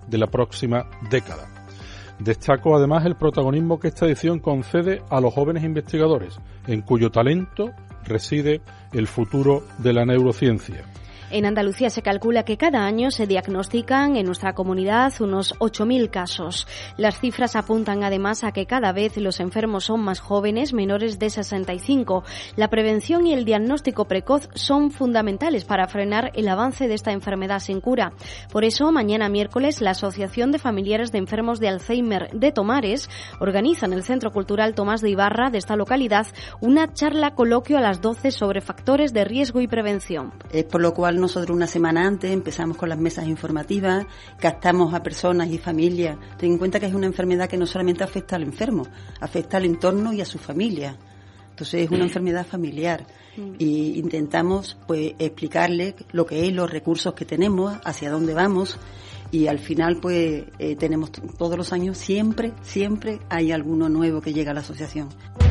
de la próxima década. Destaco además el protagonismo que esta edición concede a los jóvenes investigadores, en cuyo talento reside el futuro de la neurociencia. En Andalucía se calcula que cada año se diagnostican en nuestra comunidad unos 8.000 casos. Las cifras apuntan además a que cada vez los enfermos son más jóvenes, menores de 65. La prevención y el diagnóstico precoz son fundamentales para frenar el avance de esta enfermedad sin cura. Por eso, mañana miércoles, la Asociación de Familiares de Enfermos de Alzheimer de Tomares organiza en el Centro Cultural Tomás de Ibarra de esta localidad una charla coloquio a las 12 sobre factores de riesgo y prevención. Por lo cual nosotros una semana antes empezamos con las mesas informativas, captamos a personas y familias. Ten en cuenta que es una enfermedad que no solamente afecta al enfermo, afecta al entorno y a su familia. Entonces es una enfermedad familiar y intentamos pues explicarle lo que es, los recursos que tenemos, hacia dónde vamos, y al final pues tenemos todos los años siempre hay alguno nuevo que llega a la asociación.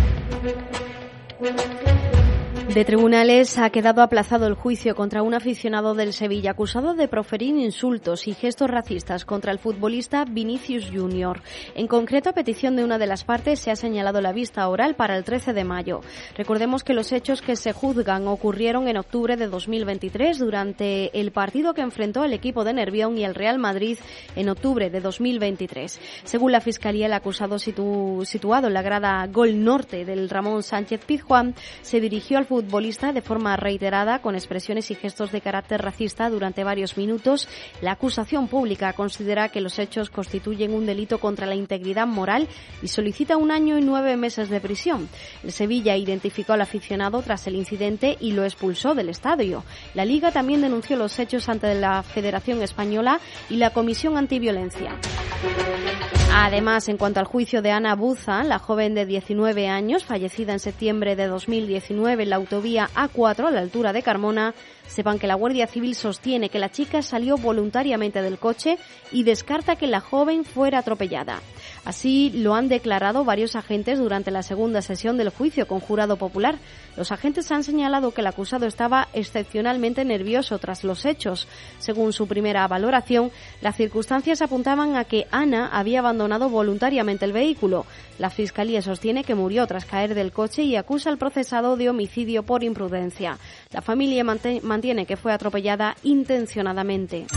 De tribunales ha quedado aplazado el juicio contra un aficionado del Sevilla acusado de proferir insultos y gestos racistas contra el futbolista Vinicius Junior. En concreto, a petición de una de las partes, se ha señalado la vista oral para el 13 de mayo. Recordemos que los hechos que se juzgan ocurrieron en octubre de 2023 durante el partido que enfrentó el equipo de Nervión y el Real Madrid en octubre de 2023. Según la Fiscalía, el acusado situado en la grada Gol Norte del Ramón Sánchez Pizjuán se dirigió al futbolista de forma reiterada con expresiones y gestos de carácter racista durante varios minutos. La acusación pública considera que los hechos constituyen un delito contra la integridad moral y solicita 1 año y 9 meses de prisión. El Sevilla identificó al aficionado tras el incidente y lo expulsó del estadio. La Liga también denunció los hechos ante la Federación Española y la Comisión Antiviolencia. Además, en cuanto al juicio de Ana Buza, la joven de 19 años, fallecida en septiembre de 2019 en la autovía A4 a la altura de Carmona, sepan que la Guardia Civil sostiene que la chica salió voluntariamente del coche y descarta que la joven fuera atropellada. Así lo han declarado varios agentes durante la segunda sesión del juicio con jurado popular. Los agentes han señalado que el acusado estaba excepcionalmente nervioso tras los hechos. Según su primera valoración, las circunstancias apuntaban a que Ana había abandonado voluntariamente el vehículo. La Fiscalía sostiene que murió tras caer del coche y acusa al procesado de homicidio por imprudencia. La familia mantiene que fue atropellada intencionadamente.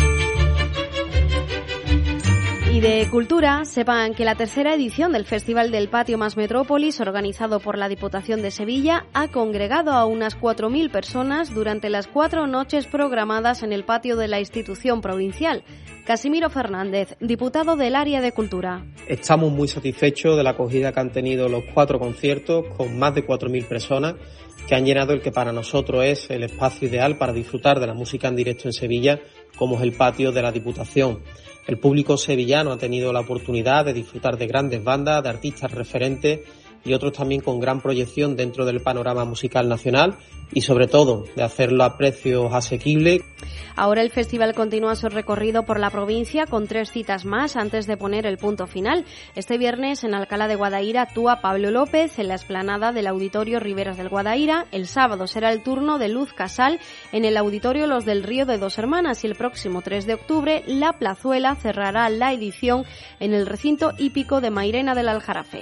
Y de cultura, sepan que la tercera edición del Festival del Patio Más Metrópolis, organizado por la Diputación de Sevilla, ha congregado a unas 4.000 personas durante las 4 noches programadas en el patio de la institución provincial. Casimiro Fernández, diputado del área de cultura. Estamos muy satisfechos de la acogida que han tenido los 4 conciertos, con más de 4.000 personas, que han llenado el que para nosotros es el espacio ideal para disfrutar de la música en directo en Sevilla, como es el patio de la Diputación. El público sevillano ha tenido la oportunidad de disfrutar de grandes bandas, de artistas referentes y otros también con gran proyección dentro del panorama musical nacional y sobre todo de hacerlo a precios asequibles. Ahora el festival continúa su recorrido por la provincia con 3 citas más antes de poner el punto final. Este viernes en Alcalá de Guadaira actúa Pablo López en la explanada del Auditorio Riberas del Guadaira. El sábado será el turno de Luz Casal en el Auditorio Los del Río de Dos Hermanas y el próximo 3 de octubre La Plazuela cerrará la edición en el recinto hípico de Mairena del Aljarafe.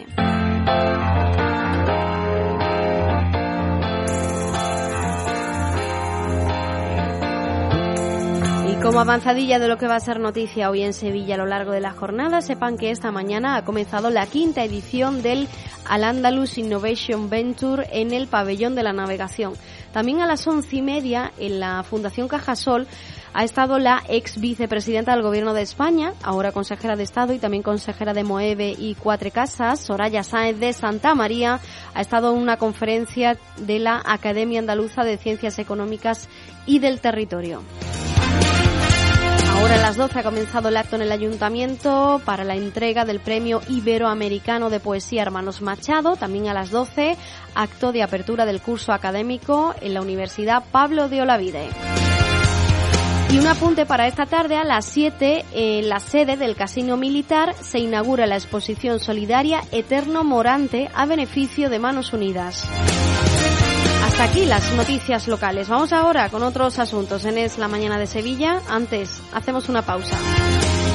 Como avanzadilla de lo que va a ser noticia hoy en Sevilla a lo largo de la jornada, sepan que esta mañana ha comenzado la 5ª edición del Al-Andalus Innovation Venture en el Pabellón de la Navegación. También a las 11:30 en la Fundación Cajasol ha estado la ex vicepresidenta del Gobierno de España, ahora consejera de Estado y también consejera de Moeve y Cuatro Casas, Soraya Sáenz de Santa María. Ha estado en una conferencia de la Academia Andaluza de Ciencias Económicas y del Territorio. Ahora a las 12 ha comenzado el acto en el Ayuntamiento para la entrega del Premio Iberoamericano de Poesía Hermanos Machado. También a las 12, acto de apertura del curso académico en la Universidad Pablo de Olavide. Y un apunte para esta tarde, a las 7, en la sede del Casino Militar se inaugura la exposición solidaria Eterno Morante a beneficio de Manos Unidas. Hasta aquí las noticias locales. Vamos ahora con otros asuntos en Es la Mañana de Sevilla. Antes, hacemos una pausa.